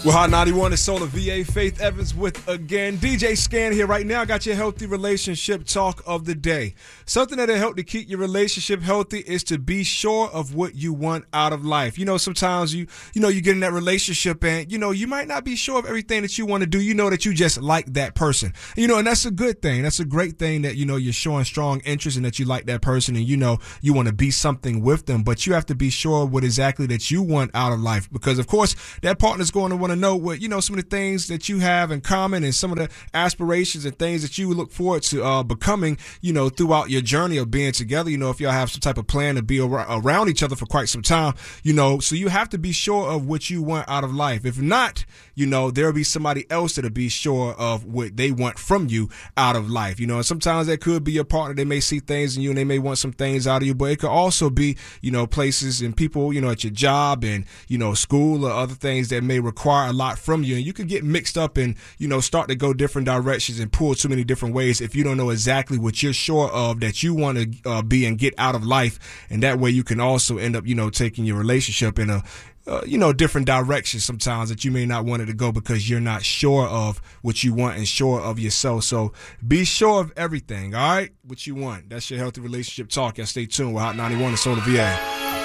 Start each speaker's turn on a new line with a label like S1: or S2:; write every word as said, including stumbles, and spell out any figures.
S1: Well, Hot ninety-one is Solar V A. Faith Evans with again. D J Scan here right now. I got your healthy relationship talk of the day. Something that'll help to keep your relationship healthy is to be sure of what you want out of life. You know, sometimes you, you know, you get in that relationship and, you know, you might not be sure of everything that you want to do. You know that you just like that person. You know, and that's a good thing. That's a great thing that, you know, you're showing strong interest and that you like that person and, you know, you want to be something with them. But you have to be sure what exactly that you want out of life because, of course, that partner's going to want to know what, you know, some of the things that you have in common and some of the aspirations and things that you look forward to uh, becoming, you know, throughout your journey of being together. You know, if y'all have some type of plan to be ar- around each other for quite some time, you know, so you have to be sure of what you want out of life. If not, you know, there'll be somebody else that'll be sure of what they want from you out of life. You know, and sometimes that could be your partner. They may see things in you and they may want some things out of you, but it could also be, you know, places and people, you know, at your job and, you know, school or other things that may require a lot from you, and you can get mixed up and, you know, start to go different directions and pull too many different ways if you don't know exactly what you're sure of that you want to uh, be and get out of life. And that way you can also end up, you know, taking your relationship in a Uh, you know, different directions sometimes that you may not want it to go because you're not sure of what you want and sure of yourself. So be sure of everything, all right, what you want. That's your healthy relationship talk. And stay tuned with Hot ninety-one and Solar V A.